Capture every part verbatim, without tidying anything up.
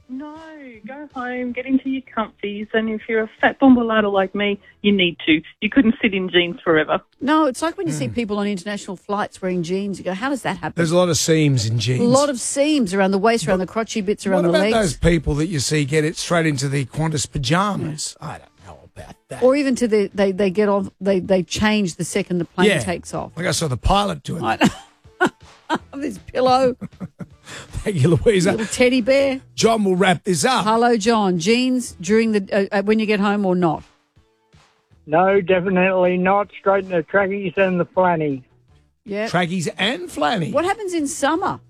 No, go home, get into your comfies, and if you're a fat bombalada like me, you need to. You couldn't sit in jeans forever. No, it's like when you mm. see people on international flights wearing jeans. You go, how does that happen? There's a lot of seams in jeans. A lot of seams around the waist, around but the crotchy bits, around the legs. What about those people that you see get it straight into the Qantas pyjamas? Yeah. I don't know about that. Or even to the, they, they get off, they, they change the second the plane yeah. takes off. Like I saw the pilot doing that. This pillow. Thank you, Louisa. Little teddy bear. John will wrap this up. Hello, John. Jeans during the uh, when you get home or not? No, definitely not. Straight in the trackies and the flanny. Yeah. Trackies and flanny. What happens in summer?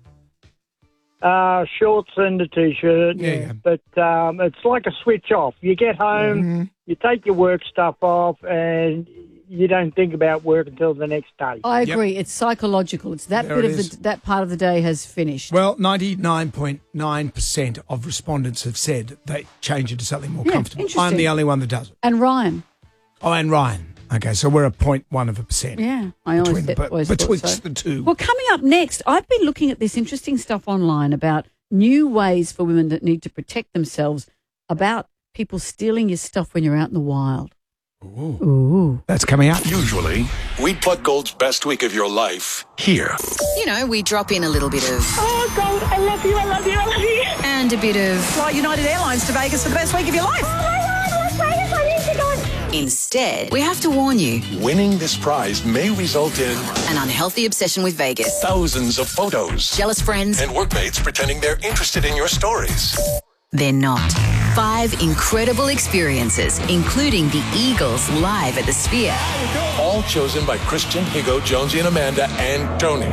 Uh, shorts and a t-shirt. Yeah. yeah. But um, it's like a switch off. You get home, mm-hmm. you take your work stuff off, and you don't think about work until the next day. I agree. Yep. It's psychological. It's that there bit it of the, that part of the day has finished. Well, ninety-nine point nine percent of respondents have said they change it to something more yeah, comfortable. I'm the only one that does it. And Ryan. Oh, and Ryan. Okay, so we're a point one of a percent. Yeah, I always, between, th- always betwixt thought so. the two. Well, coming up next, I've been looking at this interesting stuff online about new ways for women that need to protect themselves, about people stealing your stuff when you're out in the wild. Ooh. Ooh. That's coming up. Usually, we'd plug Gold's best week of your life here. You know, we drop in a little bit of... Oh, Gold, I love you, I love you, I love you. And a bit of... Fly United Airlines to Vegas for the best week of your life. Oh, my God, Las Vegas, I need to go. Instead, we have to warn you. Winning this prize may result in... an unhealthy obsession with Vegas. Thousands of photos. Jealous friends. And workmates pretending they're interested in your stories. They're not. Five incredible experiences, including the Eagles live at the Sphere. All chosen by Christian, Higo, Jonesy, and Amanda, and Tony.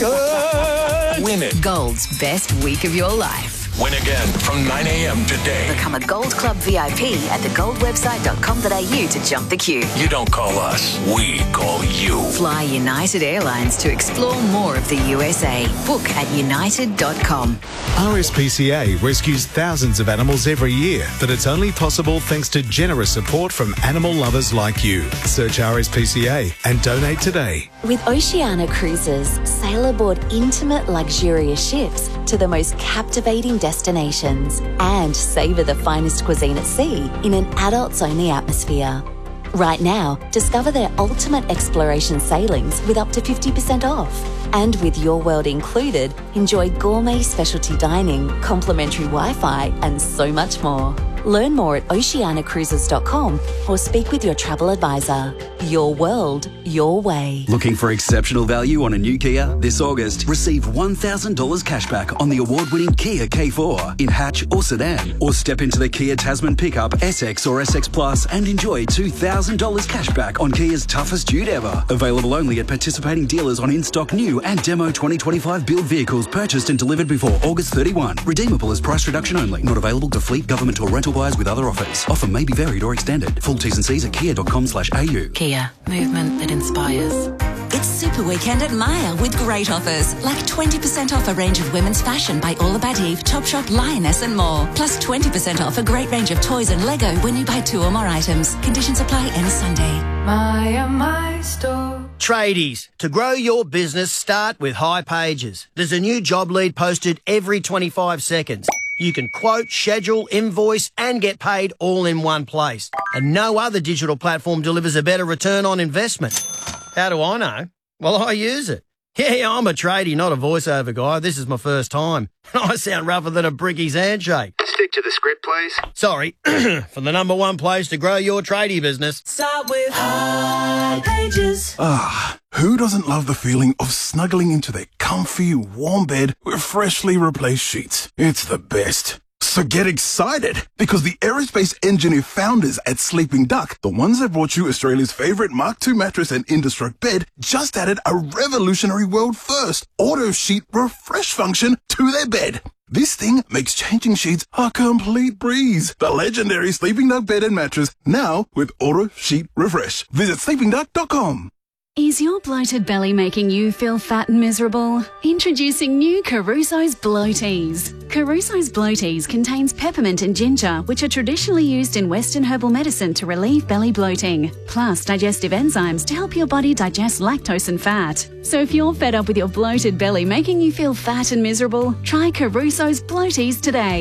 Megan! Win it. Gold's best week of your life. Win again from nine a.m. today. Become a Gold Club V I P at the gold website dot com dot a u to jump the queue. You don't call us, we call you. Fly United Airlines to explore more of the U S A. Book at united dot com. R S P C A rescues thousands of animals every year, but it's only possible thanks to generous support from animal lovers like you. Search R S P C A and donate today. With Oceania Cruises, sail aboard intimate, luxurious ships to the most captivating destinations and savour the finest cuisine at sea in an adults-only atmosphere. Right now, discover their ultimate exploration sailings with up to fifty percent off. And with Your World included, enjoy gourmet specialty dining, complimentary Wi-Fi and so much more. Learn more at oceania cruises dot com or speak with your travel advisor. Your world, your way. Looking for exceptional value on a new Kia? This August, receive one thousand dollars cashback on the award-winning Kia K four in hatch or sedan. Or step into the Kia Tasman pickup, S X or S X Plus and enjoy two thousand dollars cashback on Kia's toughest dude ever. Available only at participating dealers on in-stock new and demo twenty twenty-five build vehicles purchased and delivered before August thirty-first. Redeemable as price reduction only. Not available to fleet, government or rental buyers with other offers. Offer may be varied or extended. Full T's and C's at kia dot com slash a u. Kia, movement that inspires. It's Super Weekend at Myer with great offers, like twenty percent off a range of women's fashion by All About Eve, Topshop, Lioness and more. Plus twenty percent off a great range of toys and Lego when you buy two or more items. Conditions apply end Sunday. Myer, my store. Tradies, to grow your business, start with High Pages. There's a new job lead posted every twenty-five seconds. You can quote, schedule, invoice, and get paid all in one place. And no other digital platform delivers a better return on investment. How do I know? Well, I use it. Yeah, I'm a tradie, not a voiceover guy. This is my first time. I sound rougher than a bricky's handshake. Stick to the script, please. Sorry. For the number one place to grow your tradie business. Start with High Pages. Ah, who doesn't love the feeling of snuggling into their comfy, warm bed with freshly replaced sheets? It's the best. So get excited, because the aerospace engineer founders at Sleeping Duck, the ones that brought you Australia's favourite Mark two mattress and Indestruct bed, just added a revolutionary world first auto sheet refresh function to their bed. This thing makes changing sheets a complete breeze. The legendary Sleeping Duck bed and mattress, now with auto sheet refresh. Visit sleeping duck dot com. Is your bloated belly making you feel fat and miserable? Introducing new Caruso's Bloaties. Caruso's Bloaties contains peppermint and ginger, which are traditionally used in Western herbal medicine to relieve belly bloating, plus digestive enzymes to help your body digest lactose and fat. So if you're fed up with your bloated belly making you feel fat and miserable, try Caruso's Bloaties today.